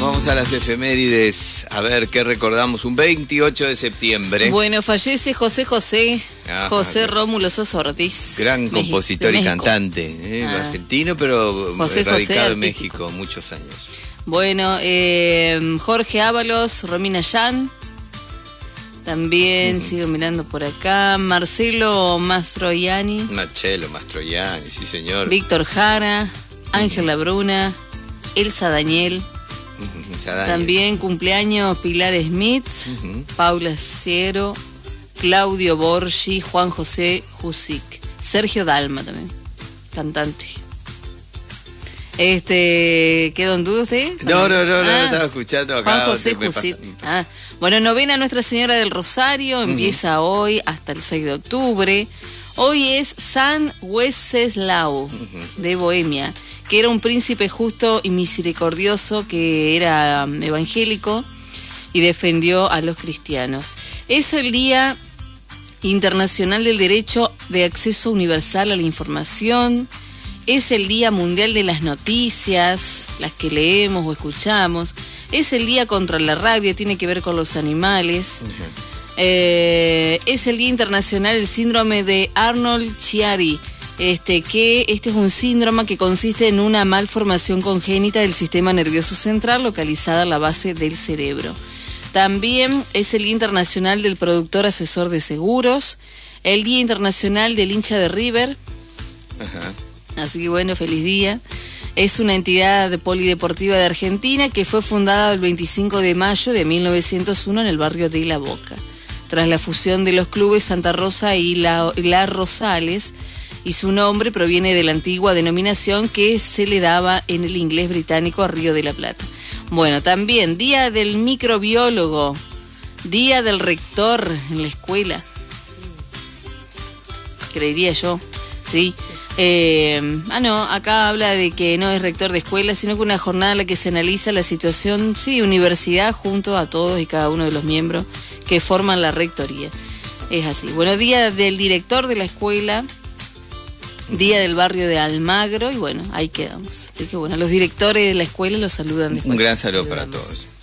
Vamos a las efemérides, a ver qué recordamos. Un 28 de septiembre. Bueno, fallece José Rómulo Sosa Ortiz. Gran compositor y cantante, argentino, pero radicado en México muchos años. Bueno, Jorge Ábalos, Romina Yan. También sigo mirando por acá. Marcelo Mastroianni. Sí señor. Víctor Jara, Ángela Bruna, Elsa Daniel. También cumpleaños Pilar Smith, Paula Ciero, Claudio Borgi, Juan José Jusic, Sergio Dalma también, cantante. ¿Quedó en duda usted? No, estaba escuchando acá. Juan José Jusic. Bueno, novena Nuestra Señora del Rosario, empieza hoy hasta el 6 de octubre. Hoy es San Wenceslao de Bohemia, que era un príncipe justo y misericordioso, que era evangélico y defendió a los cristianos. Es el Día Internacional del Derecho de Acceso Universal a la Información. Es el Día Mundial de las Noticias, las que leemos o escuchamos. Es el Día contra la Rabia, tiene que ver con los animales. Es el Día Internacional del Síndrome de Arnold-Chiari. Este es un síndrome que consiste en una malformación congénita del sistema nervioso central localizada en la base del cerebro. También es el Día Internacional del Productor Asesor de Seguros, el Día Internacional del Hincha de River. Así que bueno, feliz día. Es una entidad polideportiva de Argentina que fue fundada el 25 de mayo de 1901 en el barrio de La Boca, tras la fusión de los clubes Santa Rosa y La Rosales, y su nombre proviene de la antigua denominación que se le daba en el inglés británico a Río de la Plata. Bueno, también Día del Microbiólogo, Día del Rector en la escuela, creería yo, sí. Acá habla de que no es rector de escuela, sino que una jornada en la que se analiza la situación, universidad, junto a todos y cada uno de los miembros que forman la rectoría. Es así. Bueno, Día del Director de la escuela, Día del Barrio de Almagro, y bueno, ahí quedamos. Así que bueno, los directores de la escuela los saludan después. Un gran saludo para todos.